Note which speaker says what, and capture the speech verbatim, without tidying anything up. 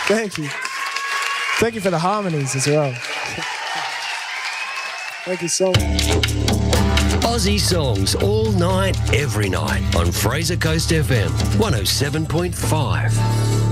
Speaker 1: Thank you. Thank you for the harmonies as well. Thank you so much.
Speaker 2: Aussie songs all night, every night on Fraser Coast F M one oh seven point five.